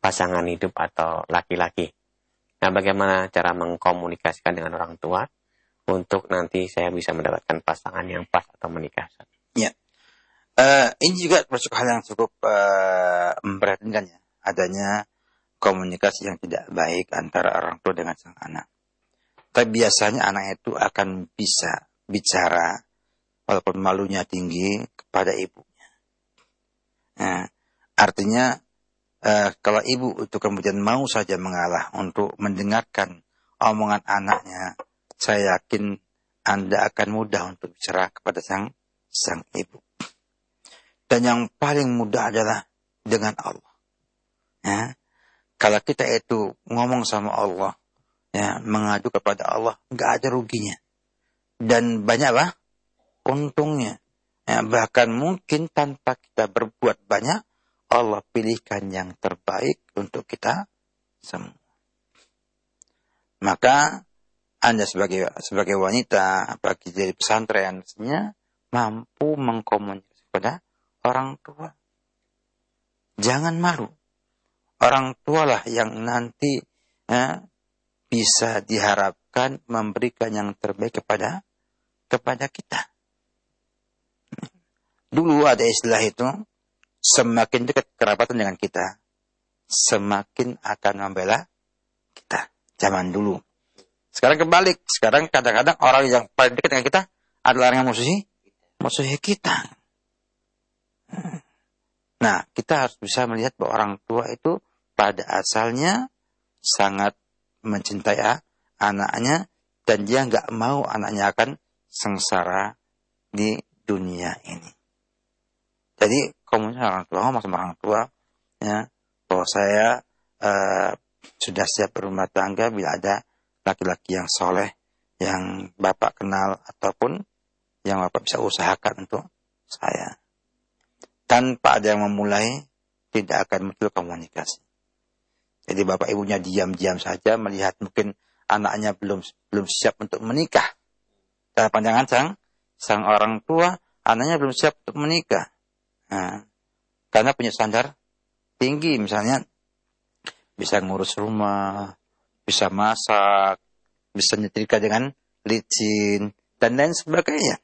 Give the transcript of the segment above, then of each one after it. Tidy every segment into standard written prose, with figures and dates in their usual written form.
pasangan hidup atau laki-laki. Nah, bagaimana cara mengkomunikasikan dengan orang tua untuk nanti saya bisa mendapatkan pasangan yang pas atau menikah? Ya, ini juga termasuk hal yang cukup memperhatikan ya, adanya komunikasi yang tidak baik antara orang tua dengan sang anak. Tapi biasanya anak itu akan bisa bicara walaupun malunya tinggi kepada ibunya. Nah, artinya kalau ibu itu kemudian mau saja mengalah untuk mendengarkan omongan anaknya, saya yakin Anda akan mudah untuk bicara kepada sang ibu. Dan yang paling mudah adalah dengan Allah. Ya. Kalau kita itu ngomong sama Allah, ya, mengadu kepada Allah, nggak ada ruginya. Dan banyak apa? Untungnya. Ya, bahkan mungkin tanpa kita berbuat banyak, Allah pilihkan yang terbaik untuk kita semua. Maka Anda sebagai wanita, bagi jadi pesantren, mampu mengkomunikasi kepada orang tua. Jangan malu. Orang tualah yang nanti bisa diharapkan memberikan yang terbaik kepada kita. Dulu ada istilah itu, semakin dekat kerabatan dengan kita, semakin akan membela kita. Zaman dulu. Sekarang kebalik. Sekarang kadang-kadang orang yang paling dekat dengan kita adalah orang yang musuhi kita. Nah, kita harus bisa melihat bahwa orang tua itu pada asalnya sangat mencintai anaknya, dan dia nggak mau anaknya akan sengsara di dunia ini. Jadi komunikasi orang tua, ngomong sama orang tua, ya, bahwa saya sudah siap berumah tangga bila ada laki-laki yang soleh, yang Bapak kenal, ataupun yang Bapak bisa usahakan untuk saya. Tanpa ada yang memulai, tidak akan muncul komunikasi. Jadi Bapak Ibunya diam-diam saja melihat mungkin anaknya belum siap untuk menikah. Dalam pandangan sang orang tua, anaknya belum siap untuk menikah. Nah, karena punya standar tinggi, misalnya bisa ngurus rumah, bisa masak, bisa nyetrika dengan licin, dan lain sebagainya.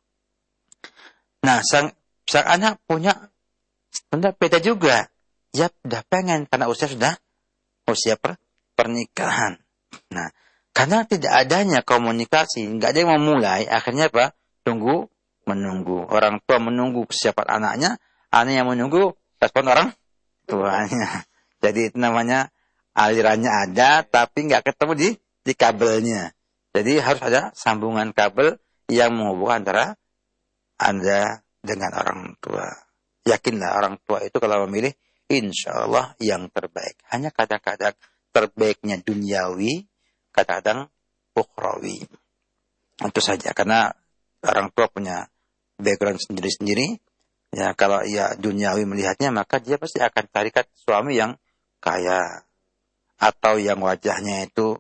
Nah, sang anak punya standar beda juga. Dia sudah pengen, karena usia pernikahan. Nah, karena tidak adanya komunikasi, nggak ada yang memulai, akhirnya apa? Menunggu. Orang tua menunggu kesiapan anaknya, anak yang menunggu respon orang tuanya. Jadi itu namanya alirannya ada, tapi nggak ketemu di kabelnya. Jadi harus ada sambungan kabel yang menghubungkan antara Anda dengan orang tua. Yakinlah orang tua itu kalau memilih, insya Allah yang terbaik. Hanya kadang-kadang terbaiknya duniawi, kadang-kadang ukhrawi. Itu saja, karena orang tua punya background sendiri-sendiri. Ya, kalau ia duniawi melihatnya, maka dia pasti akan carikan suami yang kaya, atau yang wajahnya itu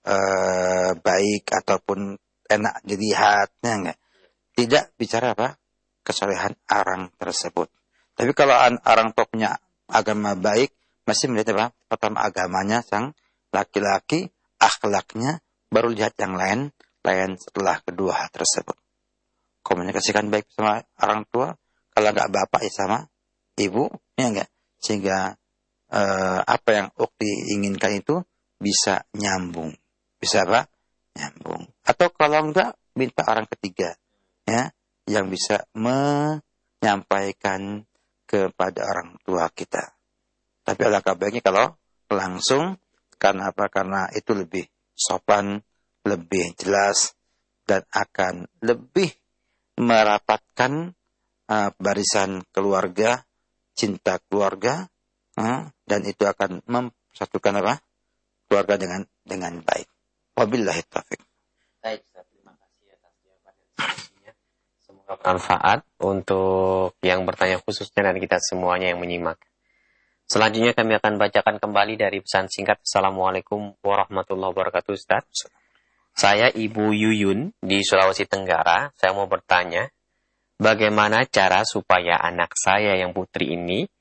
baik ataupun enak dilihatnya, enggak. Tidak bicara apa? Kesolehan orang tersebut. Tapi kalau orang tua punya agama baik, masih melihat apa? Pertama agamanya sang laki-laki, akhlaknya, baru lihat yang lain setelah kedua hal tersebut. Komunikasikan baik sama orang tua, kalau enggak bapak ya sama ibu, ya enggak. Sehingga apa yang ukti inginkan itu bisa nyambung. Bisa apa? Nyambung. Atau kalau enggak, minta orang ketiga, ya, yang bisa menyampaikan kepada orang tua kita. Tapi alangkah baiknya kalau langsung, karena apa? Karena itu lebih sopan, lebih jelas, dan akan lebih merapatkan barisan keluarga, cinta keluarga, dan itu akan mempersatukan apa? Keluarga dengan baik. Wabillahi taufiq. Baik, terima kasih atas jawaban dan diskusinya. Semoga bermanfaat untuk yang bertanya khususnya dan kita semuanya yang menyimak. Selanjutnya kami akan bacakan kembali dari pesan singkat. Assalamualaikum warahmatullahi wabarakatuh, Ustaz. Saya Ibu Yuyun di Sulawesi Tenggara. Saya mau bertanya, bagaimana cara supaya anak saya yang putri ini